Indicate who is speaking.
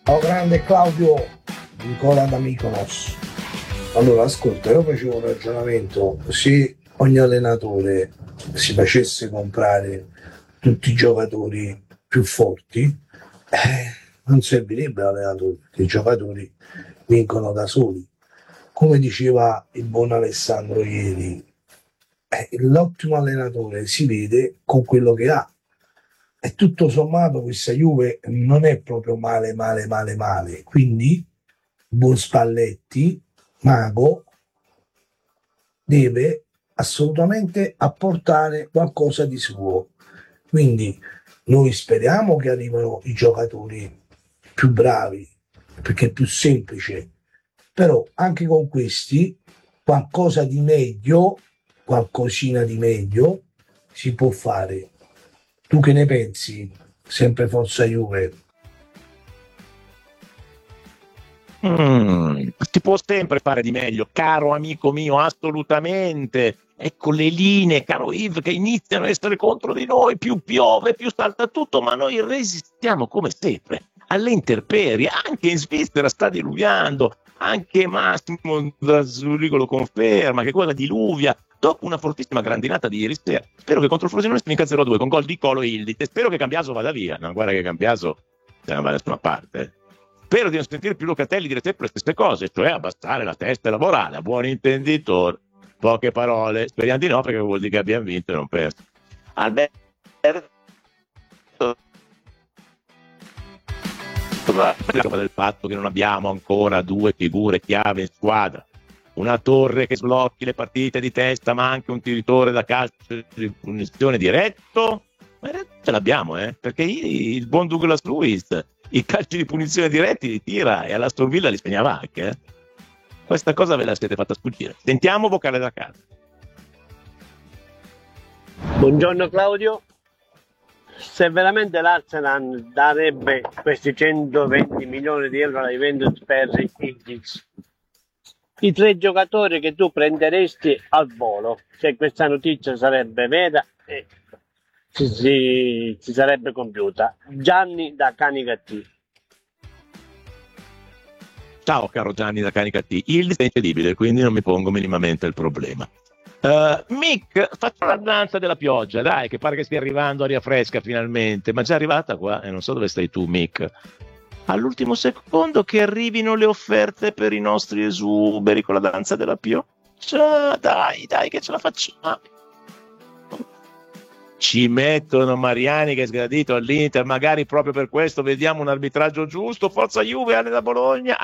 Speaker 1: Oh, grande Claudio, Nicola da Mykonos. Allora, ascolta, io facevo un ragionamento, se ogni allenatore si facesse comprare tutti i giocatori più forti, non servirebbe l'allenatore, perché i giocatori vincono da soli. Come diceva il buon Alessandro ieri, l'ottimo allenatore si vede con quello che ha. E tutto sommato questa Juve non è proprio male, male, male, male. Quindi, buon Spalletti, mago, deve assolutamente apportare qualcosa di suo. Quindi noi speriamo che arrivino i giocatori più bravi, perché è più semplice, però anche con questi qualcosa di meglio, qualcosina di meglio si può fare. Tu che ne pensi? Sempre Forza Juve.
Speaker 2: Si può sempre fare di meglio, caro amico mio, assolutamente. Ecco le linee, caro Yves, che iniziano a essere contro di noi, più piove, più salta tutto, ma noi resistiamo come sempre alle intemperie. Anche in Svizzera sta diluviando, anche Massimo da Zurigo lo conferma che quella diluvia. Dopo una fortissima grandinata di ieri sera, spero che contro il Frosinone finisca 0-2 con gol di Colo Ildiz. Spero che Cambiaso vada via. No, guarda che Cambiaso se ne va da nessuna parte. Spero di non sentire più Locatelli dire sempre le stesse cose, cioè abbassare la testa e lavorare, a buon intenditore. Poche parole, speriamo di no, perché vuol dire che abbiamo vinto e non perso. Alberto del fatto che non abbiamo ancora due figure chiave in squadra, una torre che sblocchi le partite di testa, ma anche un tiritore da calcio di punizione diretto. Ma in realtà ce l'abbiamo, perché il buon Douglas Luiz i calci di punizione diretti li tira e all'Aston Villa li segnava anche. Questa cosa ve la siete fatta sfuggire. Sentiamo vocale da casa.
Speaker 3: Buongiorno Claudio. Se veramente l'Arsenal darebbe questi 120 milioni di euro alla Juventus per Ildiz, i 3 giocatori che tu prenderesti al volo, se questa notizia sarebbe vera e si sarebbe compiuta. Gianni da Canicattì.
Speaker 2: Ciao caro Gianni da Canicattì, il è incredibile, quindi non mi pongo minimamente il problema. Mick, faccio la danza della pioggia, dai, che pare che stia arrivando aria fresca finalmente, ma già arrivata qua e non so dove stai tu, Mick. All'ultimo secondo che arrivino le offerte per i nostri esuberi con la danza della pioggia, dai che ce la facciamo. Ci mettono Mariani che è sgradito all'Inter, magari proprio per questo vediamo un arbitraggio giusto. Forza Juve, Ale da Bologna.